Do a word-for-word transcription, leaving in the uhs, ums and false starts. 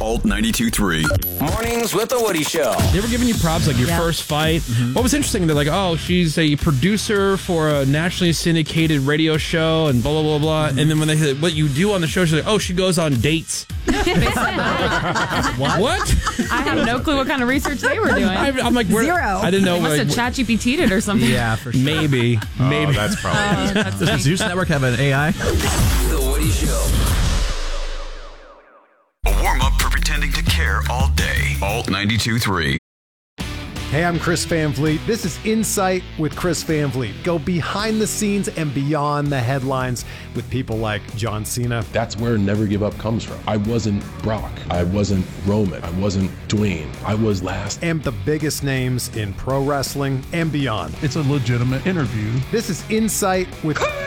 Alt ninety-two point three. Mornings with the Woody Show. They were giving you props like your Yeah. first fight. Mm-hmm. What was interesting, they're like, oh, she's a producer for a nationally syndicated radio show and blah, blah, blah, blah. Mm-hmm. And then when they said what you do on the show, she's like, oh, she goes on dates. What? What? I have no clue what kind of research they were doing. I, I'm like, where, Zero. I didn't know. They must like, have chat G P T'd it or something. Yeah, for sure. maybe. Oh, maybe. that's probably. Uh, Does Zeus Network have an A I? The Woody Show. A warm-up for pretending to care all day. Alt ninety-two point three. Hey, I'm Chris Van Vliet. This is Insight with Chris Van Vliet. Go behind the scenes and beyond the headlines with people like John Cena. That's where Never Give Up comes from. I wasn't Brock. I wasn't Roman. I wasn't Dwayne. I was last. And the biggest names in pro wrestling and beyond. It's a legitimate interview. This is Insight with